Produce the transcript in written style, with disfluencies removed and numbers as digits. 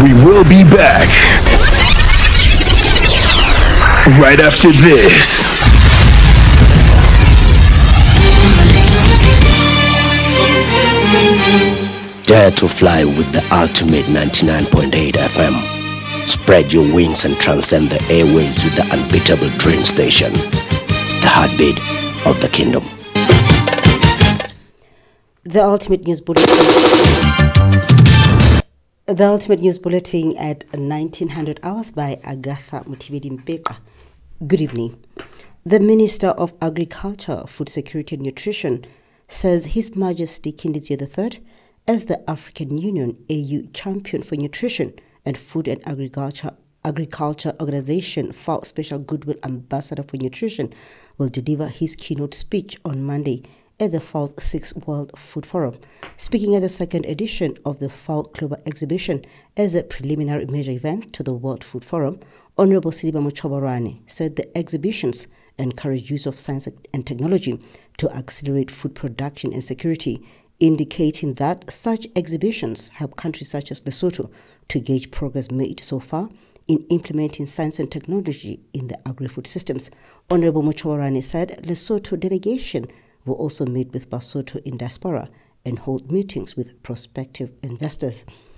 We will be back right after this. Dare to fly with the ultimate 99.8 FM. Spread your wings and transcend the airwaves with the unbeatable Dream Station. The heartbeat of the kingdom. The Ultimate News Bulletin. The Ultimate News Bulletin at 1900 hours by Agatha Mutibedi Mpeka. Good evening. The Minister of Agriculture, Food Security and Nutrition says His Majesty King Ndizia III, as the African Union AU Champion for Nutrition and Food and Agriculture Organization FAO Special Goodwill Ambassador for Nutrition, will deliver his keynote speech on Monday at the FAO's 6th World Food Forum. Speaking at the second edition of the FAO Global Exhibition as a preliminary major event to the World Food Forum, Honorable Siliba Muchoborane said the exhibitions encourage use of science and technology to accelerate food production and security, indicating that such exhibitions help countries such as Lesotho to gauge progress made so far in implementing science and technology in the agri-food systems. Honorable Muchoborane said Lesotho delegation will also meet with Basotho in diaspora and hold meetings with prospective investors.